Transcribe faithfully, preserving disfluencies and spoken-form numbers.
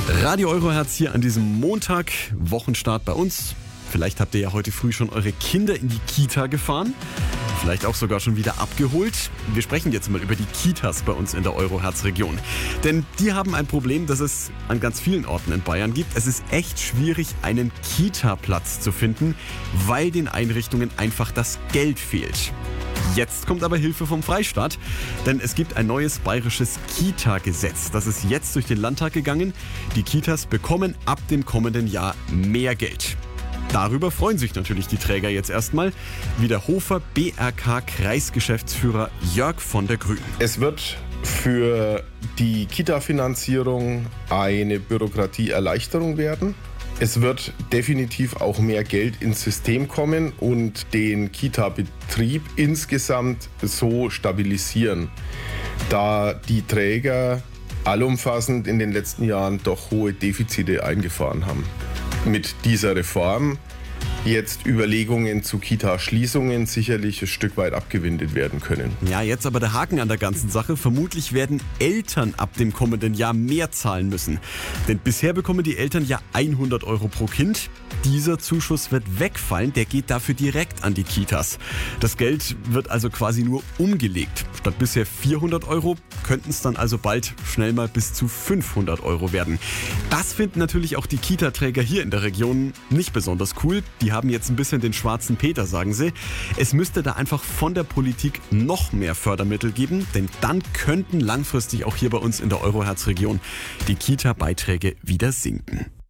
Radio Euroherz hier an diesem Montag, Wochenstart bei uns. Vielleicht habt ihr ja heute früh schon eure Kinder in die Kita gefahren, vielleicht auch sogar schon wieder abgeholt. Wir sprechen jetzt mal über die Kitas bei uns in der Euroherz-Region. Denn die haben ein Problem, das es an ganz vielen Orten in Bayern gibt. Es ist echt schwierig, einen Kita-Platz zu finden, weil den Einrichtungen einfach das Geld fehlt. Jetzt kommt aber Hilfe vom Freistaat, denn es gibt ein neues bayerisches Kita-Gesetz. Das ist jetzt durch den Landtag gegangen. Die Kitas bekommen ab dem kommenden Jahr mehr Geld. Darüber freuen sich natürlich die Träger jetzt erstmal, wie der Hofer B R K-Kreisgeschäftsführer Jörg von der Grünen. Es wird für die Kita-Finanzierung eine Bürokratieerleichterung werden. Es wird definitiv auch mehr Geld ins System kommen und den Kita-Betrieb insgesamt so stabilisieren, da die Träger allumfassend in den letzten Jahren doch hohe Defizite eingefahren haben. Mit dieser Reform jetzt Überlegungen zu Kita-Schließungen sicherlich ein Stück weit abgewendet werden können. Ja, jetzt aber der Haken an der ganzen Sache. Vermutlich werden Eltern ab dem kommenden Jahr mehr zahlen müssen. Denn bisher bekommen die Eltern ja hundert Euro pro Kind. Dieser Zuschuss wird wegfallen, der geht dafür direkt an die Kitas. Das Geld wird also quasi nur umgelegt. Statt bisher vierhundert Euro könnten es dann also bald schnell mal bis zu fünfhundert Euro werden. Das finden natürlich auch die Kita-Träger hier in der Region nicht besonders cool. Die haben jetzt ein bisschen den schwarzen Peter, sagen sie. Es müsste da einfach von der Politik noch mehr Fördermittel geben, denn dann könnten langfristig auch hier bei uns in der Euroherz-Region die Kita-Beiträge wieder sinken.